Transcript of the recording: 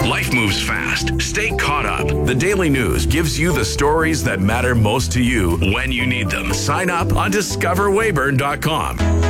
Life moves fast. Stay caught up. The Daily News gives you the stories that matter most to you when you need them. Sign up on discoverwayburn.com.